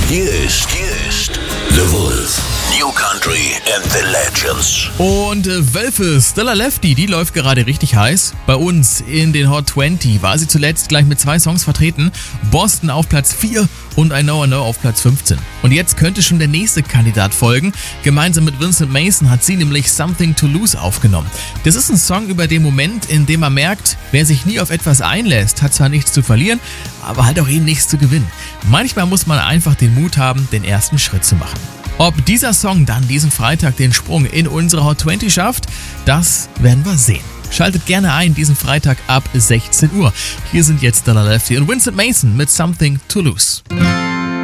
Hier ist The Wolf. New Country and the Legends. Und Wölfe, Still a Lefty, die läuft gerade richtig heiß. Bei uns in den Hot 20 war sie zuletzt gleich mit 2 Songs vertreten. Boston auf Platz 4 und I Know I Know auf Platz 15. Und jetzt könnte schon der nächste Kandidat folgen. Gemeinsam mit Vincent Mason hat sie nämlich Something to Lose aufgenommen. Das ist ein Song über den Moment, in dem man merkt, wer sich nie auf etwas einlässt, hat zwar nichts zu verlieren, aber halt auch eben nichts zu gewinnen. Manchmal muss man einfach den Mut haben, den ersten Schritt zu machen. Ob dieser Song dann diesen Freitag den Sprung in unsere Hot 20 schafft, das werden wir sehen. Schaltet gerne ein diesen Freitag ab 16 Uhr. Hier sind jetzt Still a Lefty und Vincent Mason mit Something to Lose.